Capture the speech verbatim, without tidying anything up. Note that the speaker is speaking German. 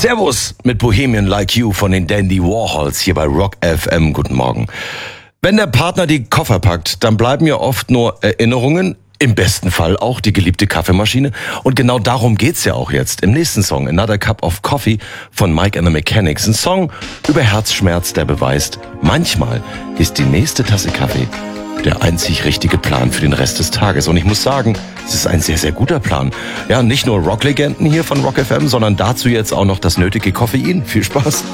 Servus mit Bohemian Like You von den Dandy Warhols hier bei Rock F M. Guten Morgen. Wenn der Partner die Koffer packt, dann bleiben ja oft nur Erinnerungen, im besten Fall auch die geliebte Kaffeemaschine. Und genau darum geht's ja auch jetzt im nächsten Song, Another Cup of Coffee von Mike and the Mechanics. Ein Song über Herzschmerz, der beweist, manchmal ist die nächste Tasse Kaffee der einzig richtige Plan für den Rest des Tages. Und ich muss sagen, es ist ein sehr, sehr guter Plan. Ja, nicht nur Rocklegenden hier von Rock F M, sondern dazu jetzt auch noch das nötige Koffein. Viel Spaß.